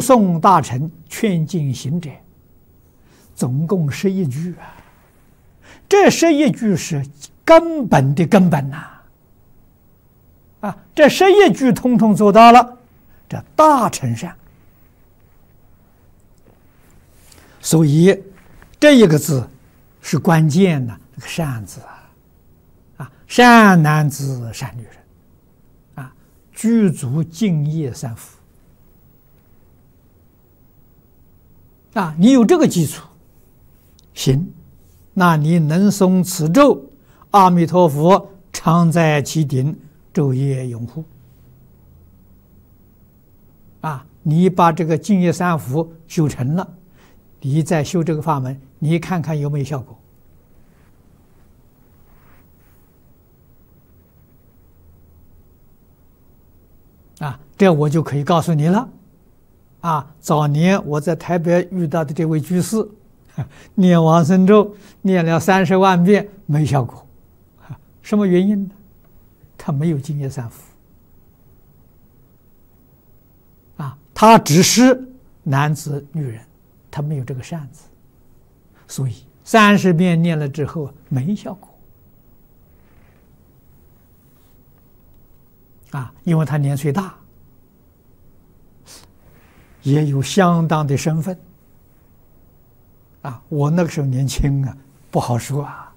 宋大臣劝进行者，总共11句啊。这11句是根本的根本呐！这11句通通做到了，这大成善。所以这一个字是关键的，这个善字善男子善女人具足敬业三福你有这个基础，行，那你能诵此咒，阿弥陀佛常在其顶，昼夜拥护你把这个敬业三福修成了，你再修这个法门，你看看有没有效果这我就可以告诉你了早年我在台北遇到的这位居士，念往生咒念了30万遍没效果，什么原因呢？他没有敬业三福他只是男子女人，他没有这个善字，所以30遍念了之后没效果因为他年岁大，也有相当的身份我那个时候年轻不好说